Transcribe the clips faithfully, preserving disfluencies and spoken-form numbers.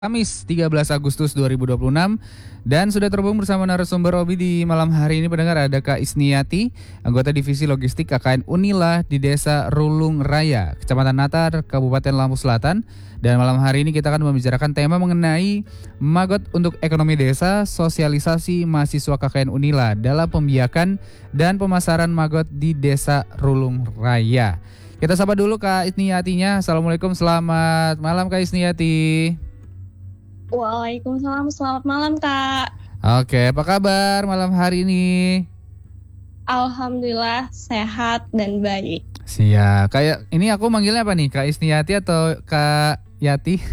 Kamis tiga belas Agustus dua ribu dua puluh enam dan sudah terhubung bersama narasumber Robi di malam hari ini. Pendengar, ada Kak Isniati, anggota Divisi Logistik K K N Unila di Desa Rulung Raya, Kecamatan Natar, Kabupaten Lampung Selatan. Dan malam hari ini kita akan membicarakan tema mengenai Magot untuk Ekonomi Desa, sosialisasi mahasiswa K K N Unila dalam pembiakan dan pemasaran Magot di Desa Rulung Raya. Kita sapa dulu Kak Isniatinya. Assalamualaikum, selamat malam Kak Isniati. Waalaikumsalam, selamat malam Kak. Oke, apa kabar malam hari ini? Alhamdulillah sehat dan baik. Siap. Kayak ini aku manggilnya apa nih? Kak Isniati atau Kak Yati?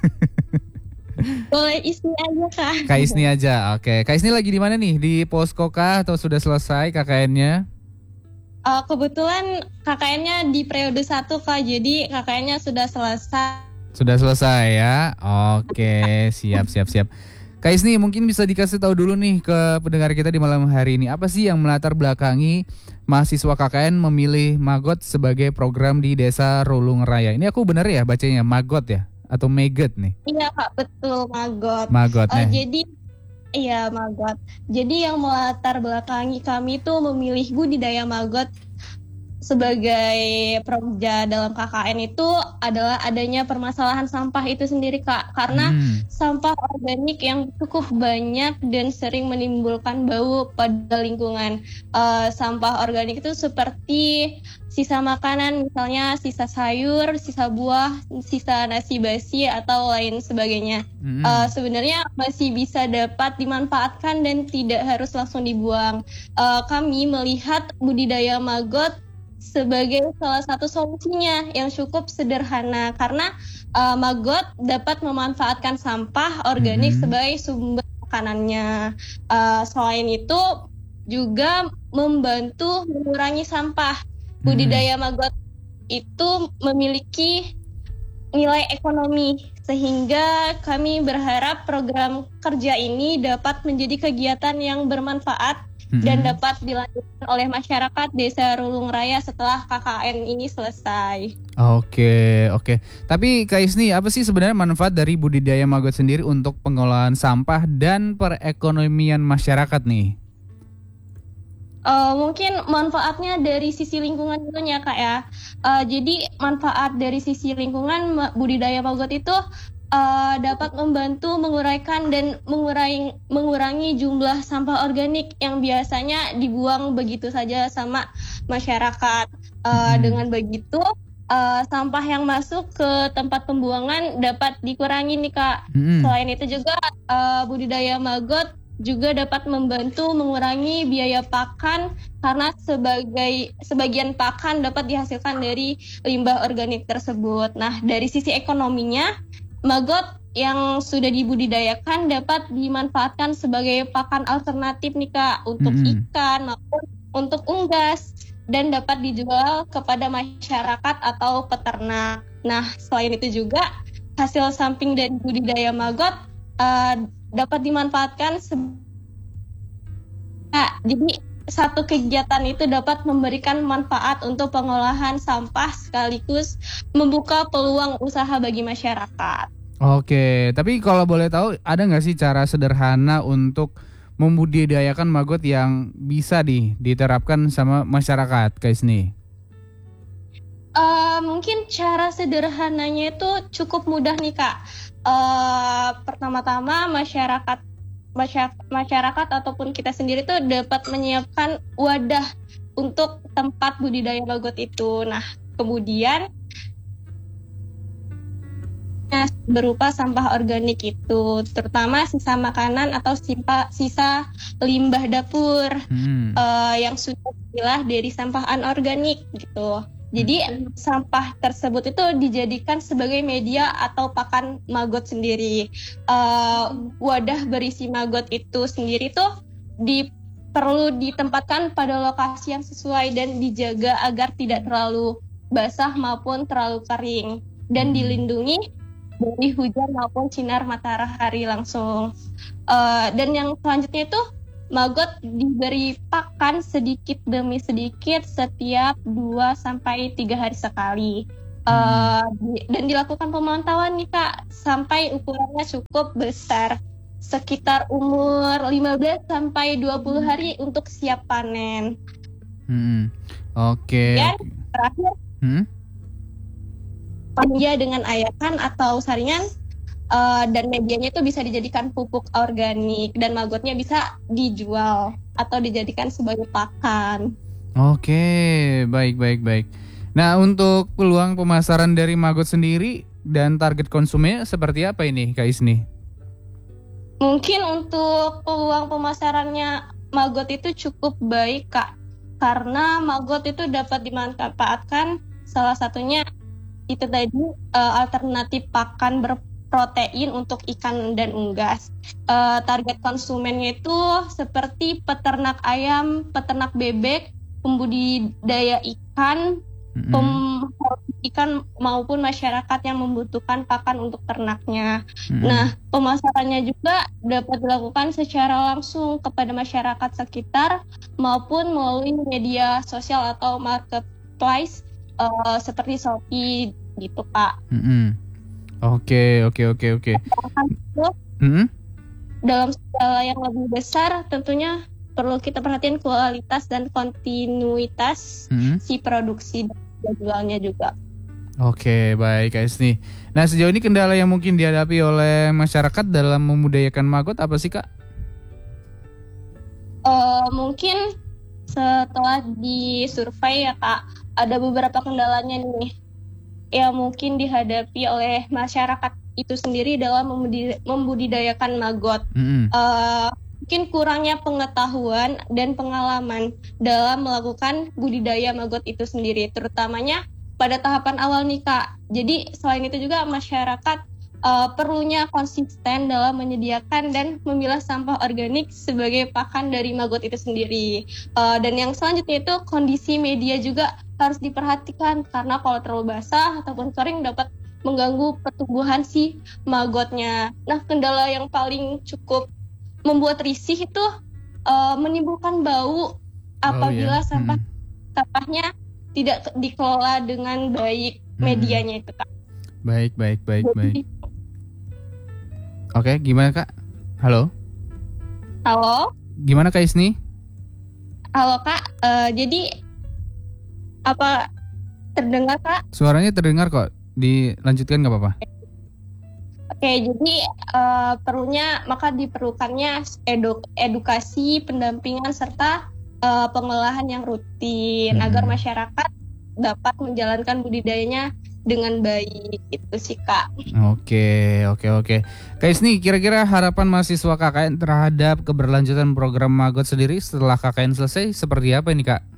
Boleh Isni aja Kak. Kak Isni aja. Oke. Kak Isni lagi di mana nih? Di posko kah atau sudah selesai K K N-nya? Uh, kebetulan K K N-nya di periode satu Kak, jadi K K N-nya sudah selesai. Sudah selesai ya. Oke, siap siap siap. Kak Isni, mungkin bisa dikasih tahu dulu nih ke pendengar kita di malam hari ini, apa sih yang melatar belakangi mahasiswa K K N memilih Magot sebagai program di Desa Rulung Raya? Ini aku bener ya bacanya Magot ya atau Megot nih? Iya Kak, betul Magot. Magot Uh, nih. jadi iya Magot. Jadi yang melatar belakangi kami tuh memilih budidaya Magot sebagai proja dalam K K N itu adalah adanya permasalahan sampah itu sendiri Kak. Karena Hmm. sampah organik yang cukup banyak dan sering menimbulkan bau pada lingkungan. Uh, sampah organik itu seperti sisa makanan, misalnya sisa sayur, sisa buah, sisa nasi basi atau lain sebagainya. Hmm. Uh, sebenarnya masih bisa dapat dimanfaatkan dan tidak harus langsung dibuang. Uh, kami melihat budidaya Magot sebagai salah satu solusinya yang cukup sederhana, karena uh, Magot dapat memanfaatkan sampah organik Hmm. sebagai sumber makanannya. Uh, selain itu juga membantu mengurangi sampah. Budidaya Magot itu memiliki nilai ekonomi, sehingga kami berharap program kerja ini dapat menjadi kegiatan yang bermanfaat Mm-hmm. dan dapat dilanjutkan oleh masyarakat Desa Rulung Raya setelah K K N ini selesai. Oke, oke. Tapi Kak Isni, apa sih sebenarnya manfaat dari budidaya Magot sendiri untuk pengolahan sampah dan perekonomian masyarakat nih? Uh, mungkin manfaatnya dari sisi lingkungan dulunya Kak ya. Uh, jadi manfaat dari sisi lingkungan budidaya Magot itu Uh, dapat membantu menguraikan dan mengurangi, mengurangi jumlah sampah organik yang biasanya dibuang begitu saja sama masyarakat. Uh, hmm. Dengan begitu, uh, sampah yang masuk ke tempat pembuangan dapat dikurangi nih Kak. Hmm. Selain itu juga uh, budidaya Magot juga dapat membantu mengurangi biaya pakan, karena sebagai sebagian pakan dapat dihasilkan dari limbah organik tersebut. Nah, dari sisi ekonominya, Magot yang sudah dibudidayakan dapat dimanfaatkan sebagai pakan alternatif nih Kak, untuk mm-hmm. ikan maupun untuk unggas, dan dapat dijual kepada masyarakat atau peternak. Nah, selain itu juga hasil samping dari budidaya Magot uh, dapat dimanfaatkan se- nah, jadi satu kegiatan itu dapat memberikan manfaat untuk pengolahan sampah sekaligus membuka peluang usaha bagi masyarakat. Oke, tapi kalau boleh tahu ada nggak sih cara sederhana untuk membudidayakan Magot yang bisa di, diterapkan sama masyarakat, Kak Isni? Uh, mungkin cara sederhananya itu cukup mudah nih Kak. Uh, pertama-tama masyarakat masyarakat ataupun kita sendiri tuh dapat menyiapkan wadah untuk tempat budidaya Magot itu. Nah, kemudian berupa sampah organik itu, terutama sisa makanan atau sisa, sisa limbah dapur hmm. uh, yang sudah dipilah dari sampah anorganik gitu. Jadi hmm. sampah tersebut itu dijadikan sebagai media atau pakan Magot sendiri. Uh, wadah berisi Magot itu sendiri tuh di, perlu ditempatkan pada lokasi yang sesuai dan dijaga agar tidak terlalu basah maupun terlalu kering, dan dilindungi dari hujan maupun sinar matahari langsung. Uh, dan yang selanjutnya itu Magot diberi pakan sedikit demi sedikit setiap dua sampai tiga hari sekali. Uh, di- dan dilakukan pemantauan nih Kak sampai ukurannya cukup besar, sekitar umur lima belas sampai dua puluh hari untuk siap panen. Hmm. Oke. Dan oke. terakhir Hmm? media dengan ayakan atau saringan, uh, dan medianya itu bisa dijadikan pupuk organik dan magotnya bisa dijual atau dijadikan sebagai pakan. Oke, baik baik baik. Nah, untuk peluang pemasaran dari maggot sendiri dan target konsumennya seperti apa ini, Kak Isni? Mungkin untuk peluang pemasarannya maggot itu cukup baik Kak, karena maggot itu dapat dimanfaatkan salah satunya itu tadi uh, alternatif pakan berprotein untuk ikan dan unggas. Uh, target konsumennya itu seperti peternak ayam, peternak bebek, pembudidaya ikan, Mm-mm. pem- ikan maupun masyarakat yang membutuhkan pakan untuk ternaknya. Mm-mm. Nah, pemasarannya juga dapat dilakukan secara langsung kepada masyarakat sekitar maupun melalui media sosial atau marketplace uh, seperti Shopee gitu, Pak. Mm-mm. Oke, oke, oke, oke. Mm-mm. Dalam skala yang lebih besar tentunya perlu kita perhatikan kualitas dan kontinuitas Mm-mm. si produksi dan jualnya juga. Oke, baik Kak Isni. Nah, sejauh ini kendala yang mungkin dihadapi oleh masyarakat dalam memudayakan maggot apa sih, Kak? Uh, mungkin setelah disurvei ya Kak, ada beberapa kendalanya nih yang mungkin dihadapi oleh masyarakat itu sendiri dalam membudi- membudidayakan maggot. Mm-mm. Uh, mungkin kurangnya pengetahuan dan pengalaman dalam melakukan budidaya maggot itu sendiri, terutamanya pada tahapan awal nih Kak. Jadi selain itu juga masyarakat uh, perlunya konsisten dalam menyediakan dan memilah sampah organik sebagai pakan dari maggot itu sendiri. Uh, dan yang selanjutnya itu kondisi media juga harus diperhatikan, karena kalau terlalu basah ataupun kering dapat mengganggu pertumbuhan si maggotnya. Nah, kendala yang paling cukup membuat risih itu uh, menimbulkan bau apabila Oh, iya. sampah Mm-mm. sampahnya tidak dikelola dengan baik medianya itu Kak. Baik, baik, baik, Jadi, baik. Oke, gimana Kak? Halo? halo, Gimana Kak Isni? halo Kak. Uh, jadi apa terdengar Kak? Suaranya terdengar kok. Dilanjutkan nggak apa-apa? Oke, jadi uh, perlunya maka diperlukannya edu- edukasi, pendampingan serta uh, pengolahan yang rutin Mm-mm. agar masyarakat dapat menjalankan budidayanya dengan baik. Itu sih Kak. Oke, oke, oke. Kak Isni, kira-kira harapan mahasiswa K K N terhadap keberlanjutan program maggot sendiri setelah K K N selesai seperti apa ini Kak?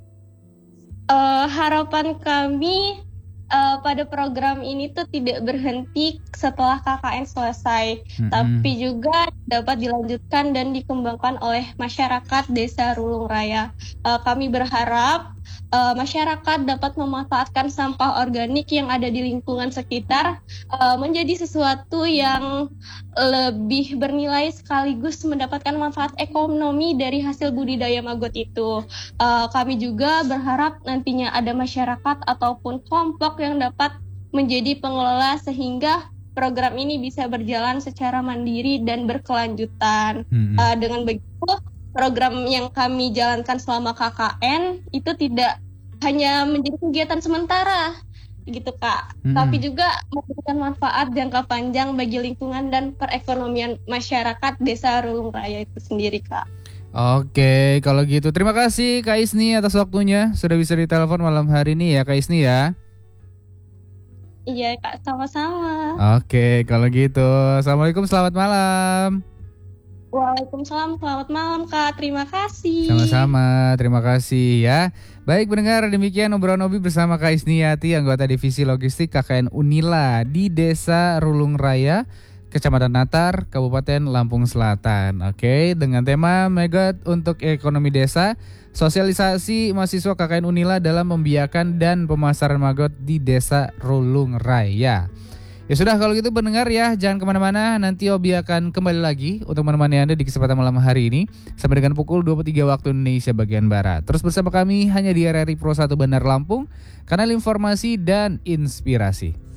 Uh, harapan kami uh, pada program ini tuh tidak berhenti setelah K K N selesai, Mm-mm. tapi juga dapat dilanjutkan dan dikembangkan oleh masyarakat Desa Rulung Raya. Uh, kami berharap uh, masyarakat dapat memanfaatkan sampah organik yang ada di lingkungan sekitar uh, menjadi sesuatu yang lebih bernilai sekaligus mendapatkan manfaat ekonomi dari hasil budidaya maggot itu. Uh, kami juga berharap nantinya ada masyarakat ataupun kelompok yang dapat menjadi pengelola sehingga program ini bisa berjalan secara mandiri dan berkelanjutan. Mm-mm. Uh, dengan begitu, program yang kami jalankan selama K K N itu tidak hanya menjadi kegiatan sementara, gitu Kak, Mm-mm. tapi juga memberikan manfaat jangka panjang bagi lingkungan dan perekonomian masyarakat Desa Rulung Raya itu sendiri Kak. Oke, kalau gitu terima kasih Kak Isni atas waktunya. Sudah bisa ditelepon malam hari ini ya Kak Isni ya. Iya Kak, sama-sama. Oke, kalau gitu Assalamualaikum, selamat malam. Waalaikumsalam, selamat malam Kak, terima kasih. Sama-sama, terima kasih ya. Baik pendengar, demikian obrolan Obi bersama Kak Isniati, anggota Divisi Logistik K K N Unila di Desa Rulung Raya, Kecamatan Natar, Kabupaten Lampung Selatan. Oke, dengan tema Maggot untuk Ekonomi Desa, sosialisasi mahasiswa K K N Unila dalam membiakan dan pemasaran maggot di Desa Rulung Raya. Ya sudah kalau gitu pendengar ya, jangan kemana-mana. Nanti Obi akan kembali lagi untuk menemani Anda di kesempatan malam hari ini sampai dengan pukul dua puluh tiga waktu Indonesia bagian Barat. Terus bersama kami hanya di R R I Pro satu Bandar Lampung, kanal informasi dan inspirasi.